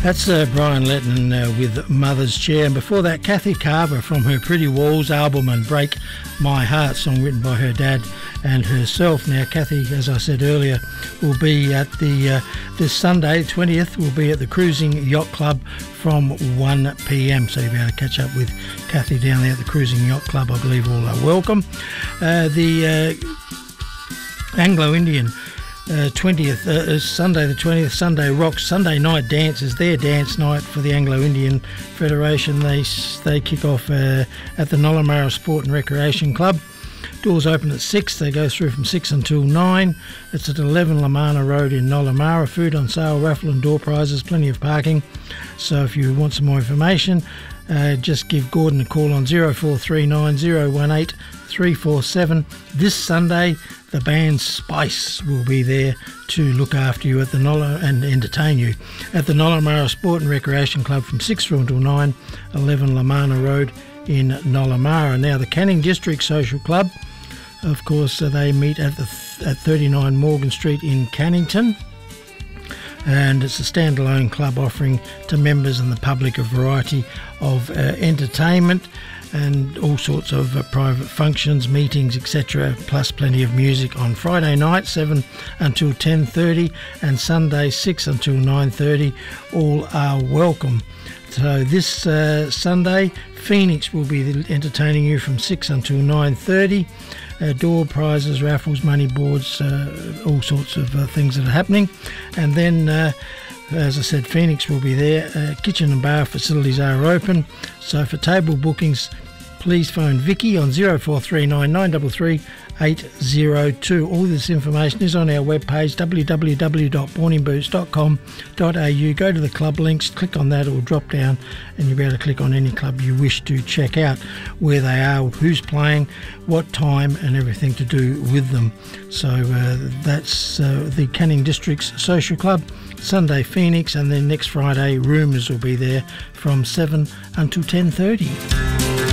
That's Brian Letton with Mother's Chair. And before that, Kathy Carver from her Pretty Walls album and Break My Heart song written by her dad and herself. Now, Kathy, as I said earlier, will be at this Sunday, 20th, will be at the Cruising Yacht Club from 1 p.m. So you'll be able to catch up with Kathy down there at the Cruising Yacht Club. I believe all are welcome. The Anglo-Indian 20th, Sunday the 20th, Sunday Rocks, Sunday Night Dance is their dance night for the Anglo-Indian Federation. They kick off at the Nollamara Sport and Recreation Club. Doors open at 6, they go through from 6 until 9. It's at 11 Lamana Road in Nollamara. Food on sale, raffle and door prizes, plenty of parking. So if you want some more information, just give Gordon a call on 0439 018 347. This Sunday, the band Spice will be there to look after you at the and entertain you at the Nollamara Sport and Recreation Club from 6 through until 9, 11 Lamana Road in Nollamara. Now, the Canning District Social Club, of course, they meet at 39 Morgan Street in Cannington. And it's a standalone club offering to members and the public a variety of entertainment and all sorts of private functions, meetings, etc., plus plenty of music on Friday night 7 until 10:30 and Sunday 6 until 9:30. All are welcome. So this Sunday, Phoenix will be entertaining you from 6 until 9:30. Door prizes, raffles, money boards, all sorts of things that are happening. And then, as I said, Phoenix will be there. Kitchen and bar facilities are open. So for table bookings, please phone Vicky on 0439 933 802. All this information is on our webpage, www.borningboots.com.au. Go to the club links, click on that, it will drop down and you'll be able to click on any club you wish to check out where they are, who's playing, what time and everything to do with them. So that's the Canning District's Social Club. Sunday Phoenix, and then next Friday Rumours will be there from 7 until 10:30.